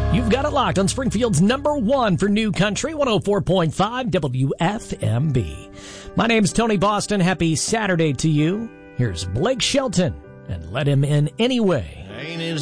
You've got it locked on Springfield's #1 for New Country, 104.5 WFMB. My name's Tony Boston. Happy Saturday to you. Here's Blake Shelton and Let Him In Anyway.